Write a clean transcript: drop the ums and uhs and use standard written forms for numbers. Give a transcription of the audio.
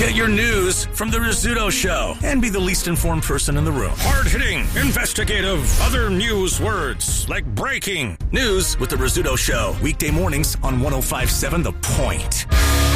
Get your news from The Rizzuto Show and be the least informed person in the room. Hard-hitting, investigative, other news words like breaking news with The Rizzuto Show. Weekday mornings on 105.7 The Point.